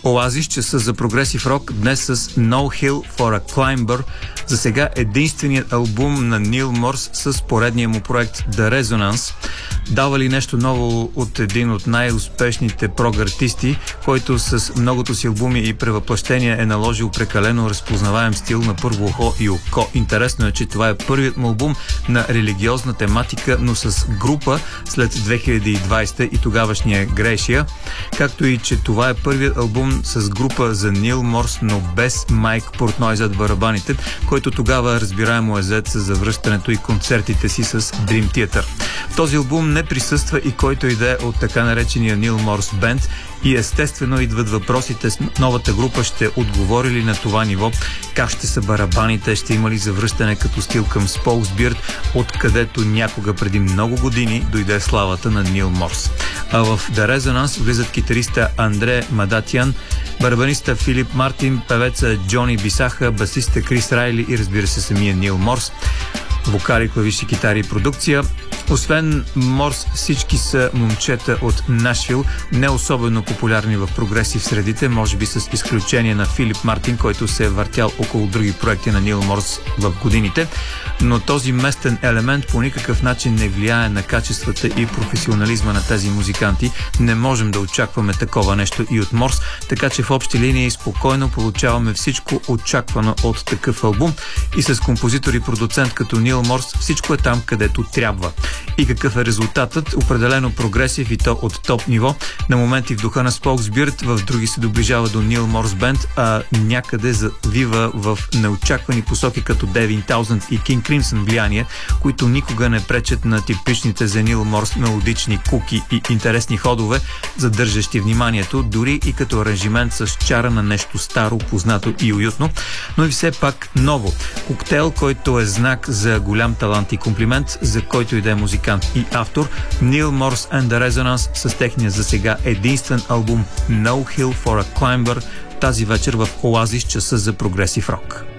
Оазис, часа за прогресив рок, днес с No Hill for a Climber. За сега единственият албум на Нил Морс с поредния му проект The Resonance. Дава ли нещо ново от един от най-успешните прог-артисти, който с многото си албуми и превъплъщения е наложил прекалено разпознаваем стил на първо ухо и око. Интересно е, че това е първият му албум на религиозна тематика, но с група след 2020 и тогавашния Грешия, както и че това е първият албум с група за Нил Морс, но без Майк Портной зад барабаните, който тогава разбираемо е зает с завръщането и концертите си с Dream Theater. В този албум не присъства и който иде от така наречения Нил Морс Бенд и естествено идват въпросите с новата група ще отговори ли на това ниво, как ще са барабаните, ще има ли завръщане като стил към Spokesbeard, откъдето някога преди много години дойде славата на Нил Морс. А в The Resonance влизат китариста Андре Мадатян, барабаниста Филип Мартин, певеца Джони Бисаха, басиста Крис Райли и разбира се самия Нил Морс. Вокали, клавиши, китари и продукция. Освен Морс, всички са момчета от Нашвил, не особено популярни в прогресив средите, може би с изключение на Филип Мартин, който се е въртял около други проекти на Нил Морс в годините, но този местен елемент по никакъв начин не влияе на качествата и професионализма на тези музиканти. Не можем да очакваме такова нещо и от Морс, така че в общи линии спокойно получаваме всичко очаквано от такъв албум и с композитор и продуцент като Нил Морс всичко е там, където трябва. И какъв е резултатът? Определено прогресив и то от топ ниво. На моменти в духа на Spokesbeard, в други се доближава до Нил Морс Бенд, а някъде завива в неочаквани посоки като Devin Townsend и King Crimson влияние, които никога не пречат на типичните за Нил Морс мелодични куки и интересни ходове, задържащи вниманието, дори и като аранжимент с чара на нещо старо, познато и уютно, но и все пак ново. Коктейл, който е знак за голям талант и комплимент, за който и да е музикант и автор, Нил Морс and the Resonance с техния за сега единствен албум No Hill for a Climber тази вечер в Оазис, часа за прогресив рок.